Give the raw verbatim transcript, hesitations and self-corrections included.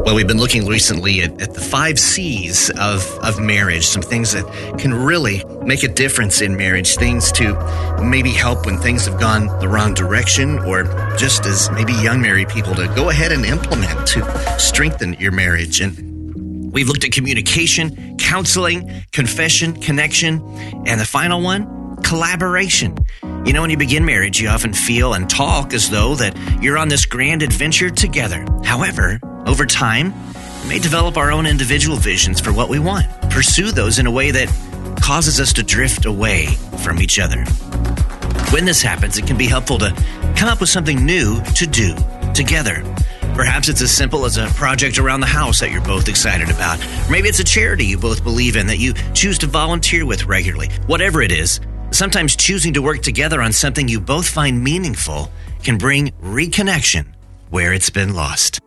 Well, we've been looking recently at, at the five C's of, of marriage, some things that can really make a difference in marriage, things to maybe help when things have gone the wrong direction, or just as maybe young married people to go ahead and implement to strengthen your marriage. And we've looked at communication, counseling, confession, connection, and the final one, collaboration. You know, when you begin marriage, you often feel and talk as though that you're on this grand adventure together. However, over time, we may develop our own individual visions for what we want, pursue those in a way that causes us to drift away from each other. When this happens, it can be helpful to come up with something new to do together. Perhaps it's as simple as a project around the house that you're both excited about. Or maybe it's a charity you both believe in that you choose to volunteer with regularly. Whatever it is, sometimes choosing to work together on something you both find meaningful can bring reconnection where it's been lost.